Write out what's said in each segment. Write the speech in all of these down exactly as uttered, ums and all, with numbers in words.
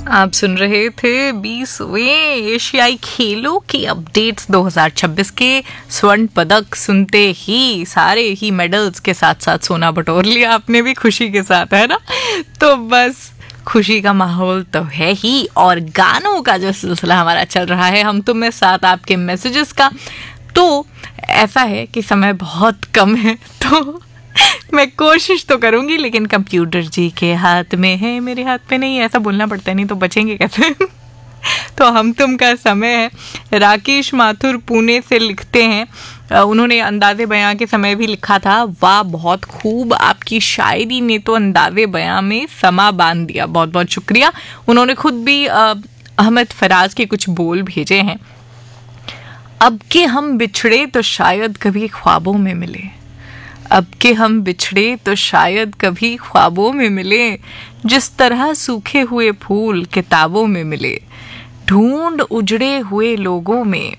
आप सुन रहे थे बीसवें एशियाई खेलों के अपडेट्स दो हज़ार छब्बीस के स्वर्ण पदक सुनते ही सारे ही मेडल्स के साथ साथ सोना बटोर लिया आपने भी खुशी के साथ, है ना। तो बस खुशी का माहौल तो है ही, और गानों का जो सिलसिला हमारा चल रहा है हम तुम में साथ आपके मैसेजेस का, तो ऐसा है कि समय बहुत कम है तो मैं कोशिश तो करूंगी, लेकिन कंप्यूटर जी के हाथ में है, मेरे हाथ में नहीं। ऐसा बोलना पड़ता है, नहीं तो बचेंगे कैसे। तो हम तुम का समय है। राकेश माथुर पुणे से लिखते हैं, उन्होंने अंदाज़े बयां के समय भी लिखा था, वाह बहुत खूब, आपकी शायरी ने तो अंदाज़े बयां में समा बांध दिया। बहुत बहुत शुक्रिया। उन्होंने खुद भी अहमद फराज के कुछ बोल भेजे हैं। अब के हम बिछड़े तो शायद कभी ख्वाबों में मिले, अब के हम बिछड़े तो शायद कभी ख्वाबों में मिले, जिस तरह सूखे हुए फूल किताबों में मिले, ढूंढ उजड़े हुए लोगों में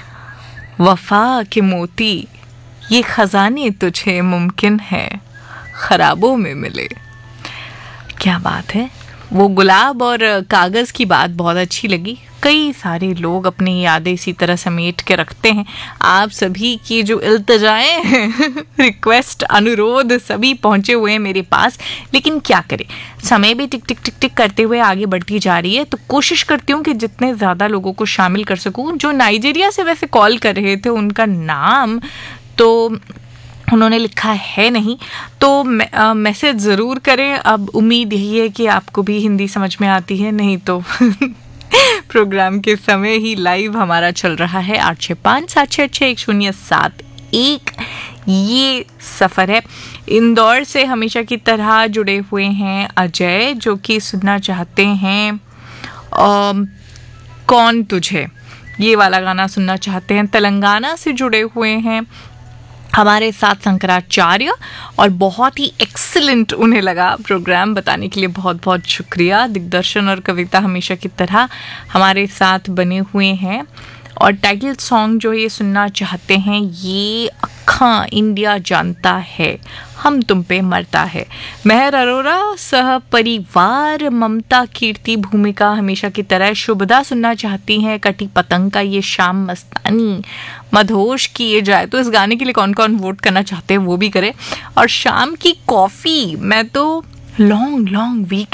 वफा के मोती, ये खजाने तुझे मुमकिन है खराबों में मिले। क्या बात है। वो गुलाब और कागज़ की बात बहुत अच्छी लगी। कई सारे लोग अपनी यादें इसी तरह समेट के रखते हैं। आप सभी की जो इल्तिजाएं हैं, रिक्वेस्ट, अनुरोध सभी पहुंचे हुए हैं मेरे पास, लेकिन क्या करें, समय भी टिक टिक टिक टिक करते हुए आगे बढ़ती जा रही है। तो कोशिश करती हूँ कि जितने ज़्यादा लोगों को शामिल कर सकूँ। जो नाइजीरिया से वैसे कॉल कर रहे थे उनका नाम तो उन्होंने लिखा है नहीं, तो मैसेज ज़रूर करें। अब उम्मीद यही है कि आपको भी हिंदी समझ में आती है, नहीं तो प्रोग्राम के समय ही लाइव हमारा चल रहा है आठ छः पाँच सात छः छः एक शून्य सात एक, ये सफ़र है। इंदौर से हमेशा की तरह जुड़े हुए हैं अजय, जो कि सुनना चाहते हैं आ, कौन तुझे, ये वाला गाना सुनना चाहते हैं। तेलंगाना से जुड़े हुए हैं हमारे साथ शंकराचार्य, और बहुत ही एक्सीलेंट उन्हें लगा प्रोग्राम, बताने के लिए बहुत बहुत शुक्रिया। दिग्दर्शन और कविता हमेशा की तरह हमारे साथ बने हुए हैं, और टाइटल सॉन्ग जो ये सुनना चाहते हैं, ये अक्खां इंडिया जानता है हम तुम पे मरता है। मेहर अरोरा सह परिवार, ममता कीर्ति भूमिका हमेशा की तरह। शुभदा सुनना चाहती हैं कटी पतंग का ये शाम मस्तानी, मधोश किए जाए। तो इस गाने के लिए कौन कौन वोट करना चाहते हैं वो भी करें। और शाम की कॉफ़ी, मैं तो लॉन्ग लॉन्ग वीक